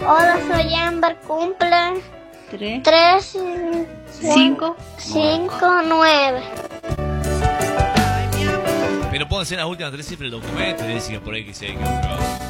Hola, soy Amber, cumple 3, 5, 9. Pero pónganse en las últimas 3 cifras del documento y decir por ahí que se ha equivocado.